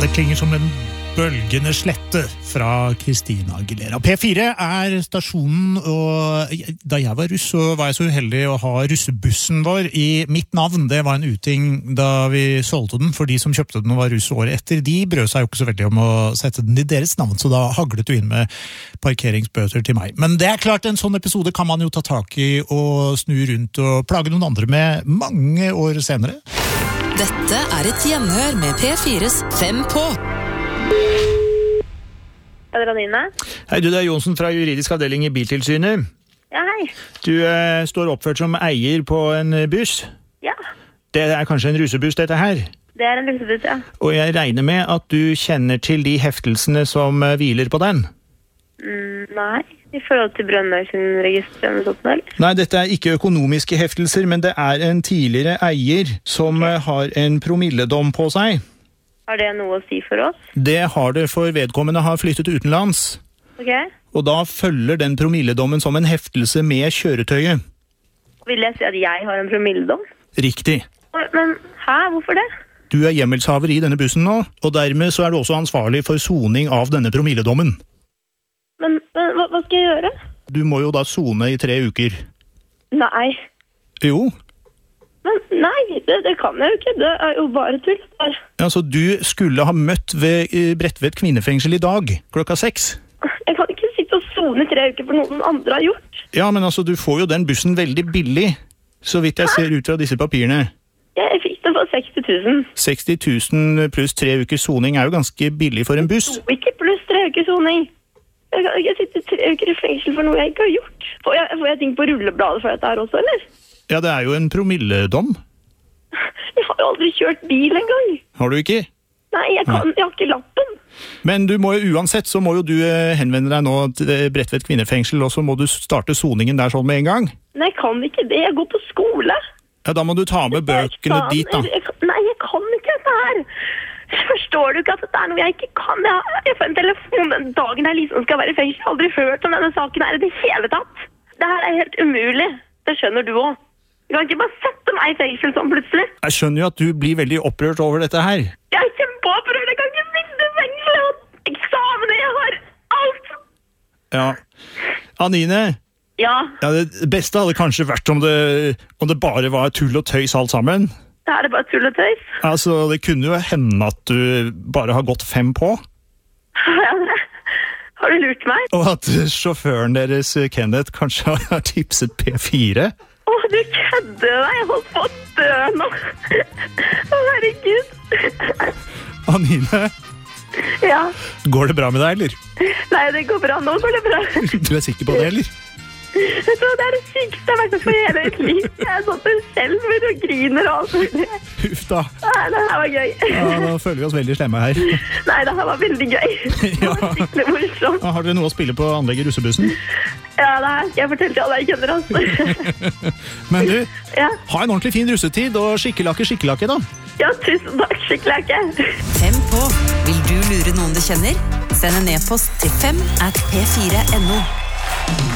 det klinger som en bølgende slette fra Christina Aguilera. P4 stasjonen, og da jeg var russ, så var jeg så uheldig å ha russebussen vår i mitt navn. Det var en uting da vi solgte den, for de som kjøpte den og var russ året etter, de brød seg jo ikke så veldig om å sette den i deres navn, så da haglet du inn med parkeringsbøter til meg. Men det klart, en sånn episode kan man jo ta tak i og snu rundt og plage noen andre med mange år senere. Dette et gjenhør med P4s 5 på. Er det Anine? Hei, det Jonsen fra juridisk avdeling i Biltilsynet. Ja, hei. Du står oppført som eier på en buss. Ja. Det kanskje en russebuss, dette her? Det en russebuss, ja. Og jeg regner med at du kjenner til de heftelsene som hviler på den? Nei, i forhold til Brønnøysundregisteret eller sånt, eller? Nei, dette ikke økonomiske heftelser, men det en tidligere eier som har en promilledom på seg. Har det noe å si for oss? Det har det, for vedkommende har flyttet utenlands. Ok. Og da følger den promilledommen som en heftelse med kjøretøyet. Vil jeg si at jeg har en promilledom? Riktig. Men, hvorfor det? Du hjemmelshaver i denne bussen nå, og dermed så du også ansvarlig for soning av denne promilledommen. Men hva skal jeg gjøre? Du må jo da sone i 3 uker. Nei. Jo. Men nei, det kan jeg jo ikke. Det jo bare tull. Altså, du skulle ha møtt ved Bredtvet kvinnefengsel i dag, 6:00. Jeg kan ikke sitte og sone i 3 uker for noen andre har gjort. Ja, men altså, du får jo den bussen veldig billig, så vidt jeg ser ut fra disse papirene. Jeg fikk den for 60 000. 60 000 pluss 3 ukers soning jo ganske billig for en buss. Ikke pluss 3 ukers soning. Jeg kan ikke sitte 3 uker i fengsel for noe jeg ikke har gjort. Får jeg ting på rullebladet for dette her også, eller? Ja, det jo en promilledom. Jeg har aldri kjørt bil engang. Har du ikke? Nei, jeg har ikke lappen. Men du må jo uansett, så må jo du henvende deg nå til Bredtvet kvinnefengsel, og så må du starte soningen der sånn med en gang. Nei, jeg kan ikke det. Jeg går på skole. Ja, da må du ta med bøkene dit, da. Nei, jeg kan ikke dette her. Forstår du ikke at dette noe jeg ikke kan? Jeg får en telefon den dagen jeg liksom skal være i fengsel. Jeg har aldri hørt om denne saken her i det hele tatt. Det her helt umulig. Det skjønner du også. Du kan ikke bare sette meg i fengsel sånn plutselig. Jeg skjønner jo at du blir veldig opprørt over dette her. Jeg kjempeopprørt. Jeg kan ikke sitte i fengsel. Jeg har eksamener, jeg har alt. Ja. Anine? Ja? Ja, det beste hadde kanskje vært om det bare var tull og tøys alt sammen. Det bare tull og tøys? Altså, det kunne jo hende at du bare har gått 5 på. Ja, har du lurt meg? Og at sjåføren deres, Kenneth, kanskje har tipset P4? Du kødder deg, jeg holdt på å dø nå. Herregud. Anine? Ja? Går det bra med deg, eller? Nei, det går bra, nå går det bra. Du sikker på det, eller? Vet du hva, det det sykeste jeg har vært på i hele mitt liv. Jeg satt en selv og griner og alt mulig. Huff da. Nei, det her var gøy. Ja, nå føler vi oss veldig slemme her. Nei, det her var veldig gøy. Det var skikkelig morsomt. Har dere noe å spille på anlegget i russebussen? Ja, det her skal jeg fortelle til alle jeg kjenner, altså. Men du, ha en ordentlig fin russetid, og skikkelakke da. Ja, tusen takk, skikkelakke. 5 på. Vil du lure noen du kjenner? Send en e-post til 5@p4.no.